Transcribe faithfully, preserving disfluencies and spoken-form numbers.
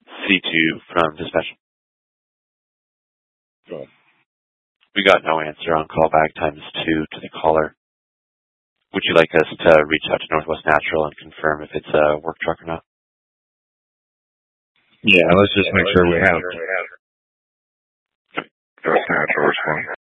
C two from dispatch. Go ahead. We got no answer on callback times two to the caller. Would you like us to reach out to Northwest Natural and confirm if it's a work truck or not? Yeah, let's just make sure we have Northwest Natural respond.